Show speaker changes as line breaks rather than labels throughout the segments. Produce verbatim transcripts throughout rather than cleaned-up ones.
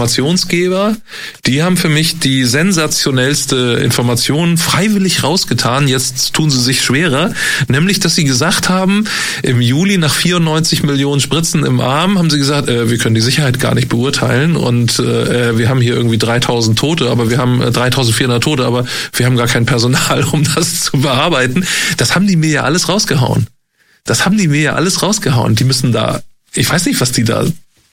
Informationsgeber, die haben für mich die sensationellste Information freiwillig rausgetan. Jetzt tun sie sich schwerer, nämlich, dass sie gesagt haben, im Juli nach vierundneunzig Millionen Spritzen im Arm, haben sie gesagt, äh, wir können die Sicherheit gar nicht beurteilen und äh, wir haben hier irgendwie dreitausend Tote, aber wir haben äh, dreitausendvierhundert Tote, aber wir haben gar kein Personal, um das zu bearbeiten. Das haben die mir ja alles rausgehauen. Das haben die mir ja alles rausgehauen. Die müssen da, ich weiß nicht, was die da,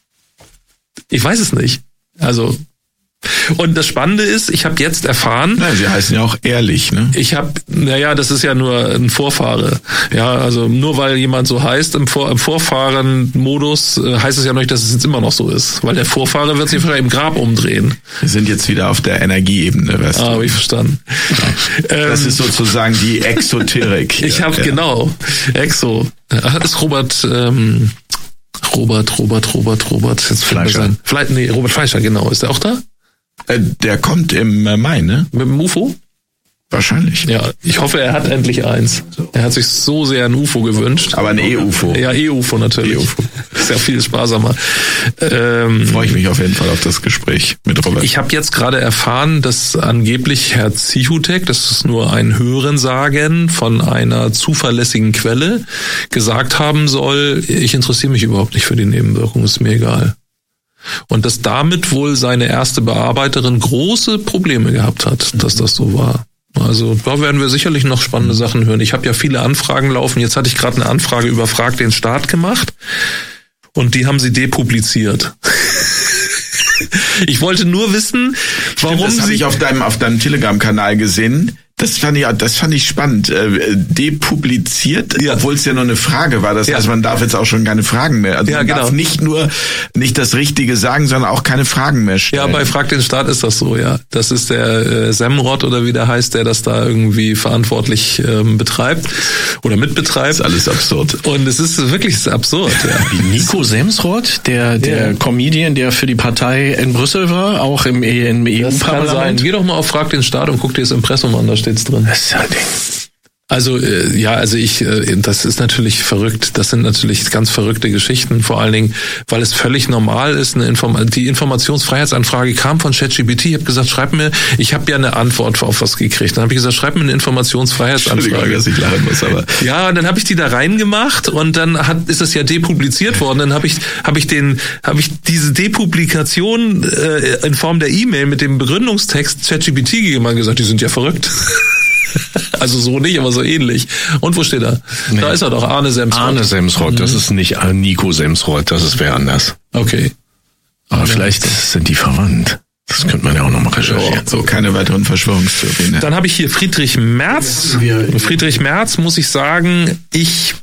ich weiß es nicht. Also, und das Spannende ist, ich habe jetzt erfahren...
Ja, sie heißen ja auch ehrlich, ne?
Ich habe, naja, das ist ja nur ein Vorfahre. Ja, also nur weil jemand so heißt im, Vor, im Vorfahren-Modus, äh, heißt es ja noch nicht, dass es jetzt immer noch so ist. Weil der Vorfahre wird sich vielleicht im Grab umdrehen.
Wir sind jetzt wieder auf der Energieebene, weißt du?
Ah, habe ich verstanden.
Ja. Das ähm, ist sozusagen die Exoterik. Hier.
Ich habe,
ja.
genau, Exo. Hat es Robert... Ähm, Robert, Robert, Robert, Robert, jetzt
Fleischer.
Sein. Vielleicht, nee, Robert Fleischer, genau. Ist der auch da?
Äh, der kommt im Mai, ne?
Mit dem U F O?
Wahrscheinlich.
Ja, ich hoffe, er hat endlich eins. Er hat sich so sehr ein U F O gewünscht.
Aber ein E-U F O.
Ja, E-U F O natürlich. E-U F O. Ist ja viel sparsamer. Ähm,
Freue ich mich auf jeden Fall auf das Gespräch mit Robert.
Ich habe jetzt gerade erfahren, dass angeblich Herr Zichutek, das ist nur ein Hörensagen von einer zuverlässigen Quelle, gesagt haben soll, ich interessiere mich überhaupt nicht für die Nebenwirkungen, ist mir egal. Und dass damit wohl seine erste Bearbeiterin große Probleme gehabt hat, dass das so war. Also da werden wir sicherlich noch spannende Sachen hören. Ich habe ja viele Anfragen laufen. Jetzt hatte ich gerade eine Anfrage über Frag den Staat gemacht und die haben sie depubliziert. Ich wollte nur wissen, warum
Stimmt, das
sie...
habe ich auf deinem, auf deinem Telegram-Kanal gesehen. Das fand ich, das fand ich spannend. Äh, depubliziert, ja. Obwohl es ja nur eine Frage war. Das ja. heißt, man darf jetzt auch schon keine Fragen mehr. Also
ja,
man
genau.
darf nicht nur nicht das Richtige sagen, sondern auch keine Fragen mehr stellen.
Ja, bei Frag den Staat ist das so, ja. Das ist der äh, Semrod oder wie der heißt, der das da irgendwie verantwortlich ähm, betreibt oder mitbetreibt.
Das ist alles absurd.
Und es ist wirklich absurd, ja.
Wie Nico Semsrod, der der ja. Comedian, der für die Partei in Brüssel war, auch im, im E U-Parlament.
Geh doch mal auf Frag den Staat und guck dir das Impressum an, da steht's drin.
Das ist ja ein Ding.
Also äh, ja, also ich, äh, das ist natürlich verrückt. Das sind natürlich ganz verrückte Geschichten. Vor allen Dingen, weil es völlig normal ist. Eine Inform- die Informationsfreiheitsanfrage kam von ChatGPT. Ich habe gesagt, schreib mir. Ich habe ja eine Antwort auf was gekriegt. Dann habe ich gesagt, schreib mir eine Informationsfreiheitsanfrage.
Dass ich lachen muss, aber
ja, und dann habe ich die da reingemacht und dann hat ist es ja depubliziert worden. Dann habe ich habe ich den habe ich diese Depublikation äh, in Form der E-Mail mit dem Begründungstext ChatGPT gegeben und gesagt, die sind ja verrückt. Also so nicht, aber so ähnlich. Und wo steht er? Nee. Da ist er doch, Arne Semsrott.
Arne Semsrott, das ist nicht Nico Semsrott, das ist wer anders.
Okay.
Aber ja, vielleicht sind die verwandt. Das könnte man ja auch nochmal recherchieren.
So, keine weiteren Verschwörungstheorien.
Dann habe ich hier Friedrich Merz. Friedrich Merz, muss ich sagen, ich,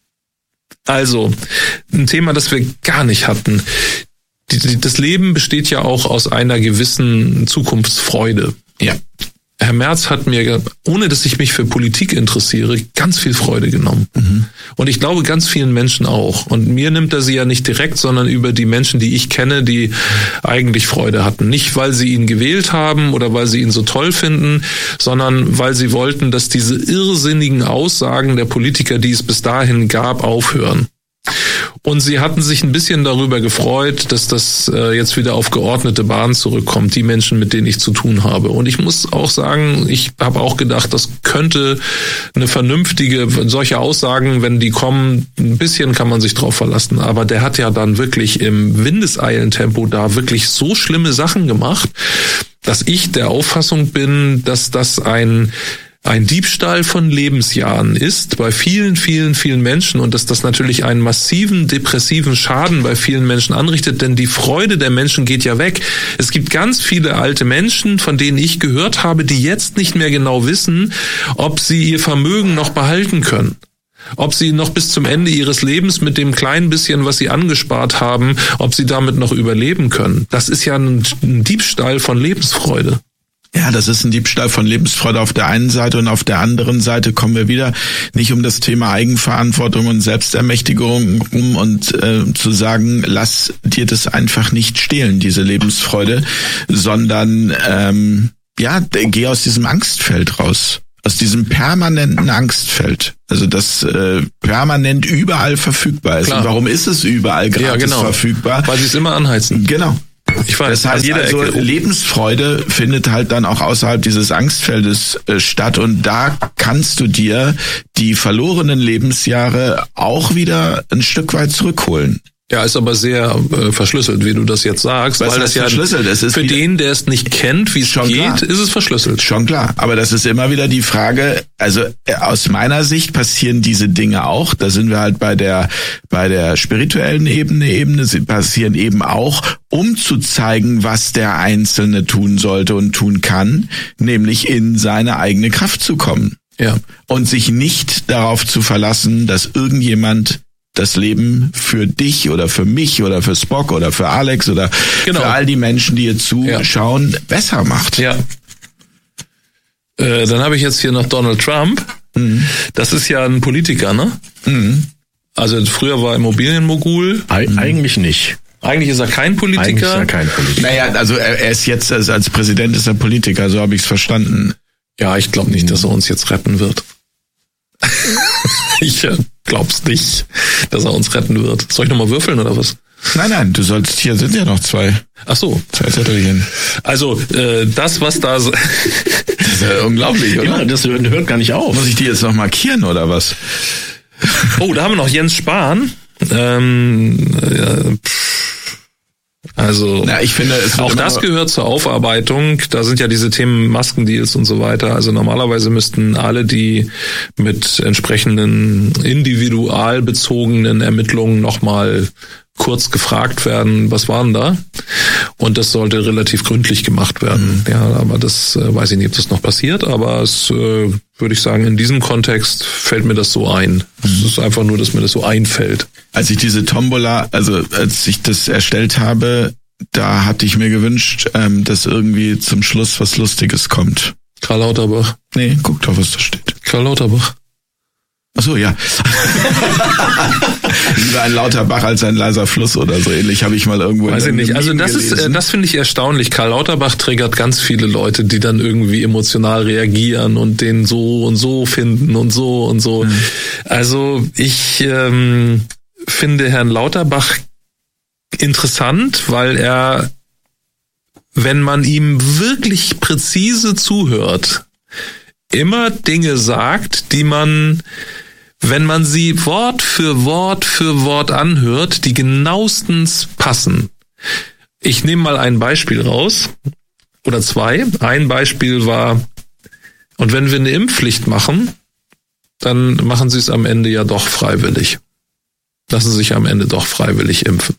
also, ein Thema, das wir gar nicht hatten. Das Leben besteht ja auch aus einer gewissen Zukunftsfreude.
Ja.
Herr Merz hat mir, ohne dass ich mich für Politik interessiere, ganz viel Freude genommen. Mhm. Und ich glaube, ganz vielen Menschen auch. Und mir nimmt er sie ja nicht direkt, sondern über die Menschen, die ich kenne, die eigentlich Freude hatten. Nicht, weil sie ihn gewählt haben oder weil sie ihn so toll finden, sondern weil sie wollten, dass diese irrsinnigen Aussagen der Politiker, die es bis dahin gab, aufhören. Und sie hatten sich ein bisschen darüber gefreut, dass das äh, jetzt wieder auf geordnete Bahn zurückkommt, die Menschen, mit denen ich zu tun habe. Und ich muss auch sagen, ich habe auch gedacht, das könnte eine vernünftige, solche Aussagen, wenn die kommen, ein bisschen kann man sich drauf verlassen. Aber der hat ja dann wirklich im Windeseilentempo da wirklich so schlimme Sachen gemacht, dass ich der Auffassung bin, dass das ein ein Diebstahl von Lebensjahren ist bei vielen, vielen, vielen Menschen und dass das natürlich einen massiven depressiven Schaden bei vielen Menschen anrichtet, denn die Freude der Menschen geht ja weg. Es gibt ganz viele alte Menschen, von denen ich gehört habe, die jetzt nicht mehr genau wissen, ob sie ihr Vermögen noch behalten können. Ob sie noch bis zum Ende ihres Lebens mit dem kleinen bisschen, was sie angespart haben, ob sie damit noch überleben können. Das ist ja ein, ein Diebstahl von Lebensfreude.
Ja, das ist ein Diebstahl von Lebensfreude auf der einen Seite und auf der anderen Seite kommen wir wieder nicht um das Thema Eigenverantwortung und Selbstermächtigung um und äh, zu sagen, lass dir das einfach nicht stehlen, diese Lebensfreude, sondern ähm, ja, geh aus diesem Angstfeld raus. Aus diesem permanenten Angstfeld. Also das äh, permanent überall verfügbar ist.
Klar.
Und warum ist es überall gratis
ja, genau.
verfügbar?
Weil sie es immer anheizen.
Genau.
Ich weiß,
das heißt also, Ecke. Lebensfreude findet halt dann auch außerhalb dieses Angstfeldes äh, statt und da kannst du dir die verlorenen Lebensjahre auch wieder ein Stück weit zurückholen.
Ja, ist aber sehr äh, verschlüsselt, wie du das jetzt sagst.
Was
weil das ja
verschlüsselt ist.
Für den, der es nicht kennt, wie es geht, klar. ist es verschlüsselt.
Schon klar. Aber das ist immer wieder die Frage, also äh, aus meiner Sicht passieren diese Dinge auch. Da sind wir halt bei der bei der spirituellen Ebene, Ebene sie passieren eben auch, um zu zeigen, was der Einzelne tun sollte und tun kann, nämlich in seine eigene Kraft zu kommen.
Ja.
Und sich nicht darauf zu verlassen, dass irgendjemand das Leben für dich oder für mich oder für Spock oder für Alex oder genau. für all die Menschen, die hier zuschauen, ja. besser macht.
Ja. Äh, dann habe ich jetzt hier noch Donald Trump. Mhm. Das ist ja ein Politiker, ne? Mhm. Also früher war er Immobilienmogul.
Eig- mhm. Eigentlich nicht.
Eigentlich ist er kein Politiker.
Eigentlich ist er kein Politiker.
Naja, also er, er ist jetzt als, als Präsident ist er Politiker, so habe ich es verstanden.
Ja, ich glaube nicht, dass er uns jetzt retten wird. Ich glaub's nicht, dass er uns retten wird. Soll ich nochmal würfeln oder was?
Nein, nein, du sollst, hier sind ja noch zwei.
Ach so.
Zwei Zettelchen.
Also, äh, das, was da... das
ist ja unglaublich, oder?
Ja, das hört gar nicht auf.
Muss ich die jetzt noch markieren, oder was?
Oh, da haben wir noch Jens Spahn. Ähm, ja, Also
Na, ich finde, es
auch das gehört zur Aufarbeitung. Da sind ja diese Themen Maskendeals und so weiter. Also normalerweise müssten alle, die mit entsprechenden individualbezogenen Ermittlungen nochmal kurz gefragt werden, was waren da? Und das sollte relativ gründlich gemacht werden. Mhm. Ja, aber das äh, weiß ich nicht, ob das noch passiert, aber es äh, würde ich sagen, in diesem Kontext fällt mir das so ein. Es mhm. ist einfach nur, dass mir das so einfällt.
Als ich diese Tombola, also als ich das erstellt habe, da hatte ich mir gewünscht, ähm, dass irgendwie zum Schluss was Lustiges kommt.
Karl Lauterbach.
Nee, guck doch, was da steht.
Karl Lauterbach.
Ach so, ja. Lieber ein lauter Bach als ein leiser Fluss oder so ähnlich, habe ich mal irgendwo
Weiß ich nicht. Also das gelesen. ist, das finde ich erstaunlich. Karl Lauterbach triggert ganz viele Leute, die dann irgendwie emotional reagieren und den so und so finden und so und so. Mhm. Also ich ähm, finde Herrn Lauterbach interessant, weil er, wenn man ihm wirklich präzise zuhört, immer Dinge sagt, die man, wenn man sie Wort für Wort für Wort anhört, die genauestens passen. Ich nehme mal ein Beispiel raus oder zwei. Ein Beispiel war, und wenn wir eine Impfpflicht machen, dann machen sie es am Ende ja doch freiwillig. Lassen sich am Ende doch freiwillig impfen.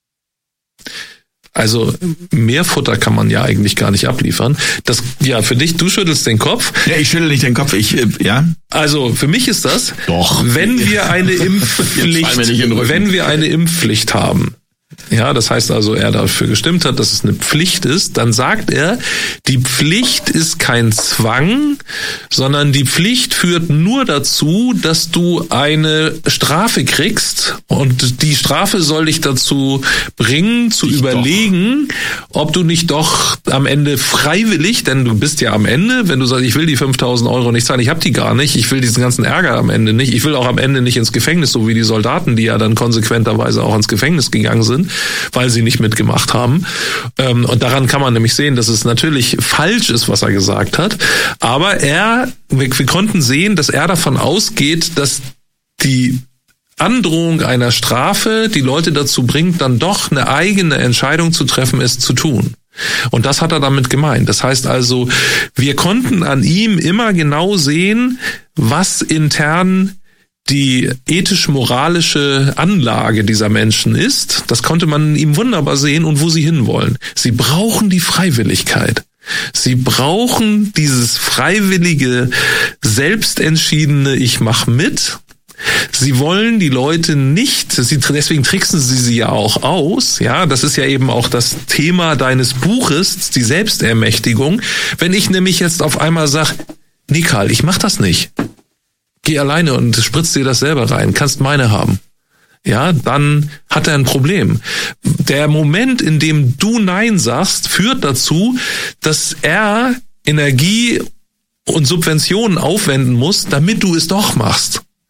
Also mehr Futter kann man ja eigentlich gar nicht abliefern. Das, ja, für dich, du schüttelst den Kopf.
Ja, ich schüttel nicht den Kopf, ich, ja.
Also für mich ist das,
doch.
wenn wir eine Impfpflicht, wenn wir eine Impfpflicht haben, ja, das heißt also, er dafür gestimmt hat, dass es eine Pflicht ist, dann sagt er, die Pflicht ist kein Zwang, sondern die Pflicht führt nur dazu, dass du eine Strafe kriegst und die Strafe soll dich dazu bringen, zu ich überlegen, doch. ob du nicht doch am Ende freiwillig, denn du bist ja am Ende, wenn du sagst, ich will die fünftausend Euro nicht zahlen, ich habe die gar nicht, ich will diesen ganzen Ärger am Ende nicht, ich will auch am Ende nicht ins Gefängnis, so wie die Soldaten, die ja dann konsequenterweise auch ins Gefängnis gegangen sind, weil sie nicht mitgemacht haben. Und daran kann man nämlich sehen, dass es natürlich falsch ist, was er gesagt hat. Aber er, wir, wir konnten sehen, dass er davon ausgeht, dass die Androhung einer Strafe die Leute dazu bringt, dann doch eine eigene Entscheidung zu treffen, es zu tun. Und das hat er damit gemeint. Das heißt also, wir konnten an ihm immer genau sehen, was intern die ethisch-moralische Anlage dieser Menschen ist. Das konnte man in ihm wunderbar sehen und wo sie hinwollen. Sie brauchen die Freiwilligkeit. Sie brauchen dieses freiwillige, selbstentschiedene Ich mach mit. Sie wollen die Leute nicht, sie, deswegen tricksen sie sie ja auch aus, ja, das ist ja eben auch das Thema deines Buches, die Selbstermächtigung. Wenn ich nämlich jetzt auf einmal sage, nee Karl, ich mach das nicht. Geh alleine und spritz dir das selber rein, kannst meine haben. Ja, dann hat er ein Problem. Der Moment, in dem du Nein sagst, führt dazu, dass er Energie und Subventionen aufwenden muss, damit du es doch machst.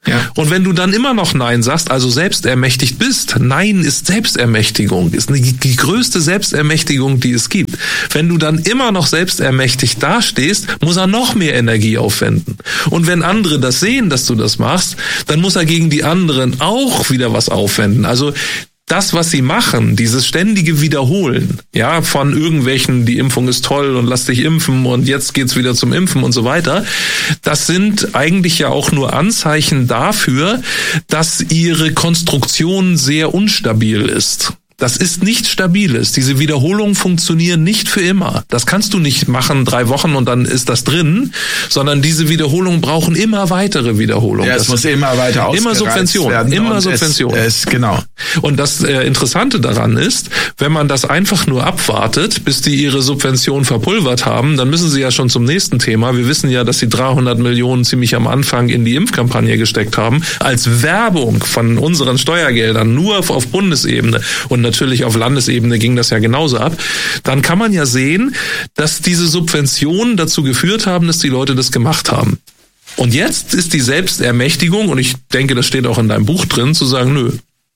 Ja.
Und wenn du dann immer noch Nein sagst, also selbstermächtigt bist, Nein ist Selbstermächtigung, ist eine, die größte Selbstermächtigung, die es gibt. Wenn du dann immer noch selbstermächtigt dastehst, muss er noch mehr Energie aufwenden. Und wenn andere das sehen, dass du das machst, dann muss er gegen die anderen auch wieder was aufwenden. Also das, was sie machen, dieses ständige Wiederholen, ja, von irgendwelchen, die Impfung ist toll und lass dich impfen und jetzt geht's wieder zum Impfen und so weiter, das sind eigentlich ja auch nur Anzeichen dafür, dass ihre Konstruktion sehr unstabil ist. Das ist nichts Stabiles. Diese Wiederholungen funktionieren nicht für immer. Das kannst du nicht machen, drei Wochen und dann ist das drin, sondern diese Wiederholungen brauchen immer weitere Wiederholungen.
Ja, es
das
muss immer weiter ausgereizt
Immer Subvention,
werden.
immer Subvention.
Es, es, genau.
Und das äh, Interessante daran ist, wenn man das einfach nur abwartet, bis die ihre Subvention verpulvert haben, dann müssen sie ja schon zum nächsten Thema. Wir wissen ja, dass sie dreihundert Millionen ziemlich am Anfang in die Impfkampagne gesteckt haben, als Werbung von unseren Steuergeldern, nur auf, auf Bundesebene. Und natürlich auf Landesebene ging das ja genauso ab. Dann kann man ja sehen, dass diese Subventionen dazu geführt haben, dass die Leute das gemacht haben. Und jetzt ist die Selbstermächtigung, und ich denke, das steht auch in deinem Buch drin, zu sagen, nö.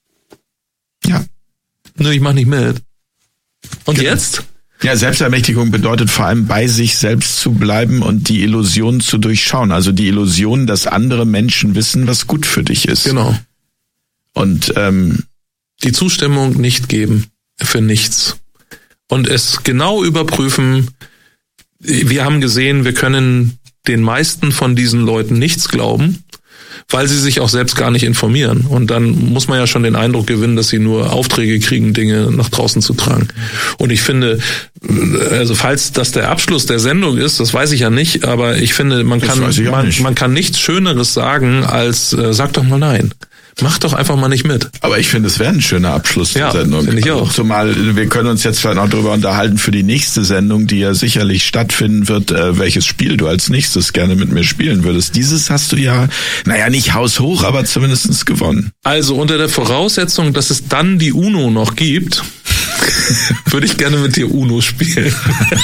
Ja.
Nö, ich mach nicht mit. Und
Genau.
jetzt?
Ja, Selbstermächtigung bedeutet vor allem bei sich selbst zu bleiben und die Illusion zu durchschauen. Also die Illusion, dass andere Menschen wissen, was gut für dich ist.
Genau.
Und ähm,
Die Zustimmung nicht geben für nichts. Und es genau überprüfen. Wir haben gesehen, wir können den meisten von diesen Leuten nichts glauben, weil sie sich auch selbst gar nicht informieren. Und dann muss man ja schon den Eindruck gewinnen, dass sie nur Aufträge kriegen, Dinge nach draußen zu tragen. Und ich finde, also falls das der Abschluss der Sendung ist, das weiß ich ja nicht, aber ich finde, man
Das
kann
weiß ich auch
man,
nicht.
man kann nichts Schöneres sagen als äh, sag doch mal nein. Mach doch einfach mal nicht mit.
aber ich finde, es wäre ein schöner Abschluss
Ja,
zur Sendung.
finde ich auch.
Also, zumal wir können uns jetzt vielleicht noch darüber unterhalten für die nächste Sendung, die ja sicherlich stattfinden wird, äh, welches Spiel du als nächstes gerne mit mir spielen würdest. Dieses hast du ja, naja, nicht haushoch, aber zumindest gewonnen.
Also unter der Voraussetzung, dass es dann die UNO noch gibt, würde ich gerne mit dir UNO spielen.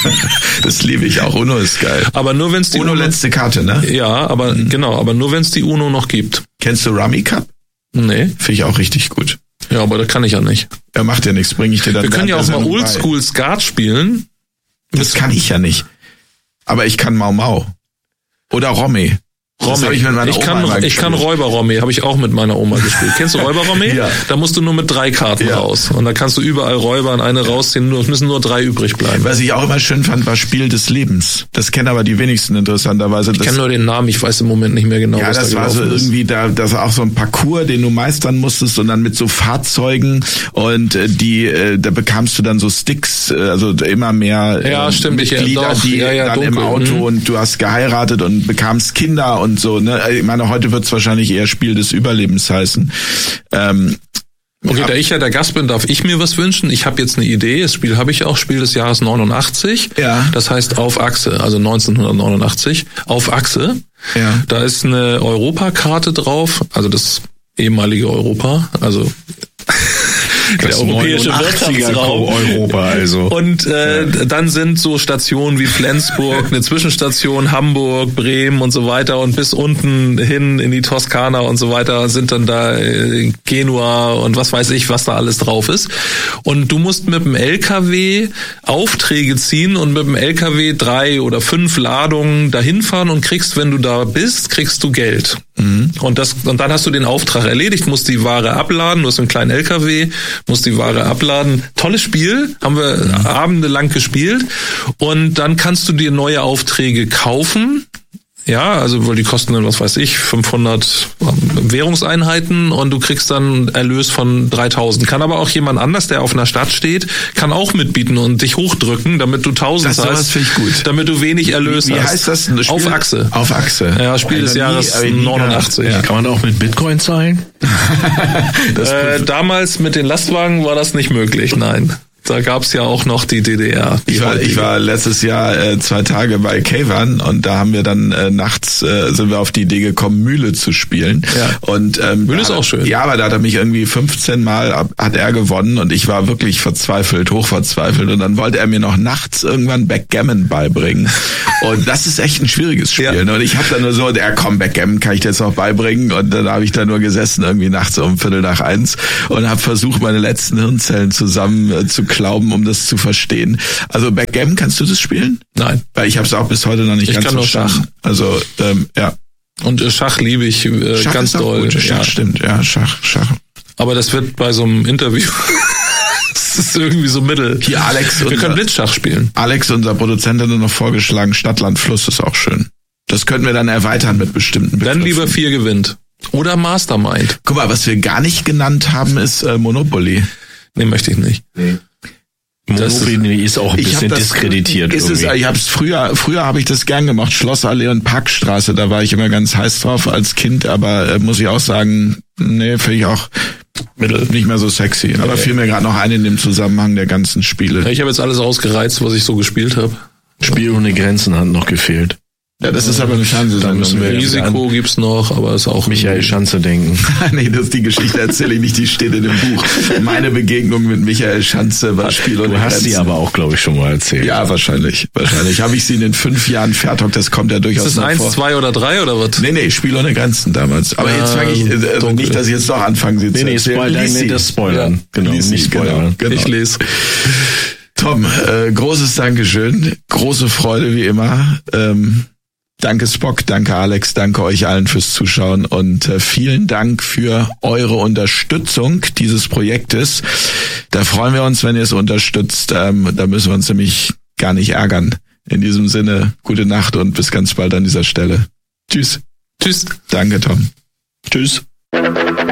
Das liebe ich auch. UNO ist geil.
Aber nur wenn es die
UNO letzte Karte, ne?
Ja, aber mhm. genau, aber nur wenn es die UNO noch gibt.
Kennst du Rummy Cup?
Nee.
Finde ich auch richtig gut.
Ja, aber da kann ich ja nicht.
Er macht ja nichts, bringe ich dir dann.
Wir können ja auch mal Oldschool Skat spielen.
Das kann ich ja nicht. Aber ich kann Mau Mau. Oder Romy. Das hab
Romy.
ich mit meiner
Ich
Oma
kann,
mal
ich kann
gespielt.
Räuber-Romy, habe ich auch mit meiner Oma gespielt. Kennst du Räuber-Romy?
Ja.
Da musst du nur mit drei Karten
Ja.
raus. Und da kannst du überall Räubern eine rausziehen, nur, es müssen nur drei übrig bleiben.
Was ich auch immer schön fand, war Spiel des Lebens. Das kennen aber die wenigsten interessanterweise.
Ich
Das,
kenne nur den Namen, ich weiß im Moment nicht mehr genau,
ja,
was
das
da
war so
gelaufen ist.
irgendwie, da, das war auch so ein Parcours, den du meistern musstest und dann mit so Fahrzeugen und äh, die, äh, da bekamst du dann so Sticks, äh, also immer mehr äh,
Ja, stimmt, ich-
Mitglieder,
doch,
die
ja, ja,
dann im
dunkel,
Auto
mhm.
und du hast geheiratet und bekamst Kinder und so. Ne? Ich meine, heute wird es wahrscheinlich eher Spiel des Überlebens heißen. Ähm,
Okay, da ich ja der Gast bin, darf ich mir was wünschen. Ich habe jetzt eine Idee. Das Spiel habe ich auch, Spiel des Jahres neunundachtzig.
Ja.
Das heißt Auf Achse, also neunzehnhundertneunundachtzig. Auf Achse.
Ja.
Da ist eine Europakarte drauf, also das ehemalige Europa, also der europäische Wirtschaftsraum.
Europa, also.
Und äh, ja. dann sind so Stationen wie Flensburg, eine Zwischenstation Hamburg, Bremen und so weiter und bis unten hin in die Toskana und so weiter sind dann da äh, Genua und was weiß ich, was da alles drauf ist. Und du musst mit dem L K W Aufträge ziehen und mit dem L K W drei oder fünf Ladungen dahin fahren und kriegst, wenn du da bist, kriegst du Geld. Mhm. Und das und dann hast du den Auftrag erledigt, musst die Ware abladen, du hast einen kleinen L K W, musst die Ware abladen. Tolles Spiel, haben wir mhm. abendelang gespielt. Und dann kannst du dir neue Aufträge kaufen. Ja, also weil die kosten dann, was weiß ich, fünfhundert Währungseinheiten und du kriegst dann Erlös von dreitausend. Kann aber auch jemand anders, der auf einer Stadt steht, kann auch mitbieten und dich hochdrücken, damit du tausend
das
hast,
finde ich gut.
damit du wenig Erlös
wie, wie
hast.
Wie heißt das? Spiel?
Auf Achse.
Auf Achse.
Ja, Spiel des Jahres neunundachtzig.
Ja. Kann man auch mit Bitcoin zahlen?
äh, damals mit den Lastwagen war das nicht möglich, nein. da gab's ja auch noch die D D R. Die
ich, war, ich war letztes Jahr äh, zwei Tage bei Kayvan und da haben wir dann äh, nachts äh, sind wir auf die Idee gekommen, Mühle zu spielen.
Ja.
Und ähm,
Mühle ist
hat,
auch schön.
Ja, aber da hat er mich irgendwie fünfzehn Mal ab, hat er gewonnen und ich war wirklich verzweifelt, hochverzweifelt und dann wollte er mir noch nachts irgendwann Backgammon beibringen. Und das ist echt ein schwieriges Spiel. Ja. Und ich habe dann nur so, der komm, Backgammon kann ich dir jetzt noch beibringen und dann habe ich da nur gesessen irgendwie nachts um Viertel nach eins und habe versucht, meine letzten Hirnzellen zusammen äh, zu klauben, um das zu verstehen. Also Backgammon, kannst du das spielen?
Nein.
Weil ich habe es auch bis heute noch nicht
ich
ganz
kann
verstanden.
Schach.
Also ähm, ja.
Und äh, Schach liebe ich äh,
Schach
ganz
ist auch
doll.
Gut. Schach
ja.
stimmt, ja, Schach, Schach.
Aber das wird bei so einem Interview das ist irgendwie so mittel.
Hier Alex,
wir
unser,
können Blitzschach spielen.
Alex, unser Produzent, hat nur noch vorgeschlagen, Stadt, Land, Fluss ist auch schön. Das könnten wir dann erweitern mit bestimmten Begriffen.
Dann lieber vier gewinnt. Oder Mastermind.
Guck mal, was wir gar nicht genannt haben, ist äh, Monopoly.
Nee, möchte ich nicht. Nee.
Monopoly ist auch ein bisschen das, diskreditiert.
Ist es, ich hab's früher, früher habe ich das gern gemacht. Schlossallee und Parkstraße, da war ich immer ganz heiß drauf als Kind, aber äh, muss ich auch sagen, nee, finde ich auch Mittel. Nicht mehr so sexy. Aber okay. Fiel mir gerade noch ein in dem Zusammenhang der ganzen Spiele.
Ja, ich habe jetzt alles ausgereizt, was ich so gespielt habe.
Spiel ohne Grenzen hat noch gefehlt.
Ja, das ist aber eine Fernsehsendung.
Risiko gibt's noch, aber ist auch
Michael Schanze denken.
Nee, das ist die Geschichte, erzähle ich nicht, die steht in dem Buch. Meine Begegnung mit Michael Schanze war Spiel ohne Grenzen.
Du hast sie aber auch, glaube ich, schon mal erzählt.
Ja, wahrscheinlich. Wahrscheinlich. Habe ich sie in den fünf Jahren Fairtalk, das kommt ja durchaus
noch vor. Ist das eins, zwei oder drei oder was?
Nee, nee, Spiel ohne Grenzen damals. Aber ja, jetzt fange ich, also nicht, dass ich jetzt doch anfange, sie
nee,
zu
nee,
erzählen.
Nee, nee, das Spoilern. Ja, genau,
Lies
nicht spoilern.
Genau, genau.
Ich lese.
Tom, äh, großes Dankeschön. Große Freude wie immer. Ähm, Danke Spock, danke Alex, danke euch allen fürs Zuschauen und äh, vielen Dank für eure Unterstützung dieses Projektes. Da freuen wir uns, wenn ihr es unterstützt. Ähm, da müssen wir uns nämlich gar nicht ärgern. In diesem Sinne, gute Nacht und bis ganz bald an dieser Stelle. Tschüss.
Tschüss.
Danke, Tom.
Tschüss.